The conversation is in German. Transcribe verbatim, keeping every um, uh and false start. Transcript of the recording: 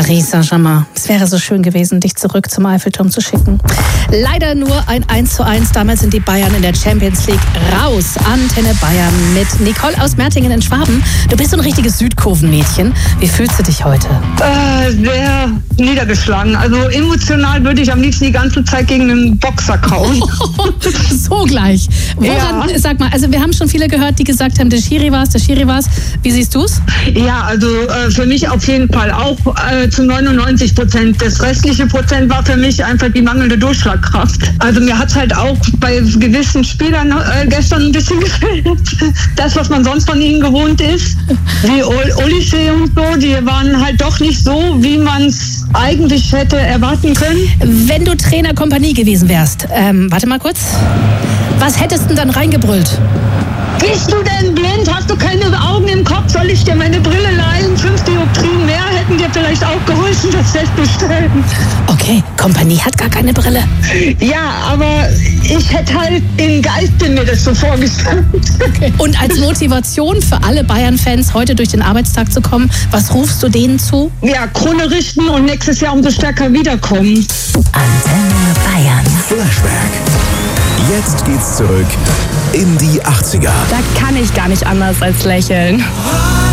Paris Saint-Germain. Es wäre so schön gewesen, dich zurück zum Eiffelturm zu schicken. Leider nur ein eins zu eins. Damals sind die Bayern in der Champions League raus. Antenne Bayern mit Nicole aus Mertingen in Schwaben. Du bist so ein richtiges Südkurvenmädchen. Wie fühlst du dich heute? Äh, sehr niedergeschlagen. Also emotional würde ich am liebsten die ganze Zeit gegen einen Boxer kauen. So gleich. Woran, ja. Sag mal, also wir haben schon viele gehört, die gesagt haben, der Schiri war's, der Schiri war's. Wie siehst du's? Ja, also äh, für mich auf jeden Fall auch äh, zu neunundneunzig Prozent. Das restliche Prozent war für mich einfach die mangelnde Durchschlagkraft. Also mir hat's halt auch bei gewissen Spielern äh, gestern ein bisschen gefehlt. Das, was man sonst von ihnen gewohnt ist, wie Olise und so, die waren halt doch nicht so, wie man es eigentlich hätte erwarten können. Wenn du Trainer Kompanie gewesen wärst, ähm, warte mal kurz, was hättest du denn dann reingebrüllt? Bist du denn blind? Hast du keine Augen im Kopf? Soll ich dir meine Brille leihen? Fünf Dioptrien mehr hätten dir vielleicht auch geholfen, das festzustellen. Okay, Kompanie hat gar keine Brille. Ja, aber ich hätte halt im Geiste mir das so vorgestellt. Okay. Und als Motivation für alle Bayern-Fans, heute durch den Arbeitstag zu kommen, was rufst du denen zu? Ja, Krone richten und nächstes Jahr umso stärker wiederkommen. Antenne Bayern. Flashback. Jetzt geht's zurück in die achtziger. Da kann ich gar nicht anders als lächeln.